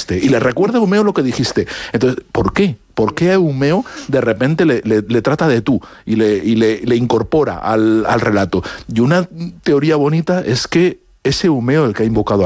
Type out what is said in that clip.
dijiste, y le recuerda a Eumeo lo que dijiste. Entonces, ¿por qué? ¿Por qué Eumeo de repente le trata de tú y le incorpora al relato? Y una teoría bonita es que ese Eumeo, el que ha invocado